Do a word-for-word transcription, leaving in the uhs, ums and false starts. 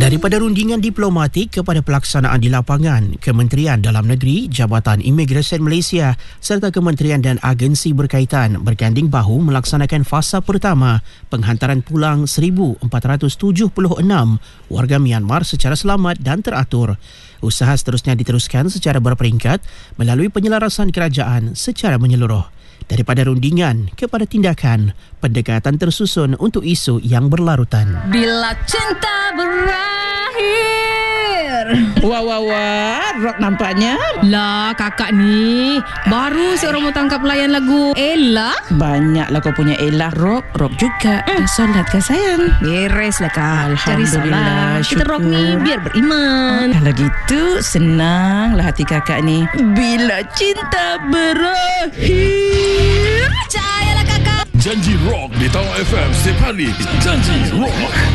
Daripada rundingan diplomatik kepada pelaksanaan di lapangan, Kementerian Dalam Negeri, Jabatan Imigresen Malaysia serta kementerian dan agensi berkaitan berganding bahu melaksanakan fasa pertama penghantaran pulang seribu empat ratus tujuh puluh enam warga Myanmar secara selamat dan teratur. Usaha seterusnya diteruskan secara berperingkat melalui penyelarasan kerajaan secara menyeluruh. Daripada rundingan kepada tindakan, pendekatan tersusun untuk isu yang berlarutan. Bila cinta berakhir. Wah, wah, wah. Rock nampaknya. Lah, kakak ni baru seorang mau tangkap layan lagu Ella. Banyaklah kau punya Ella. Rock, rock juga. Hmm. Solat kan sayang? Beres lah kak. Cari Alhamdulillah, salah. Kita rock ni syukur. biar beriman. Kalau gitu, senanglah hati kakak ni. Bila cinta berakhir. Percayalah kakak. Janji Rock di Tawau F M setiap hari. Janji Rock.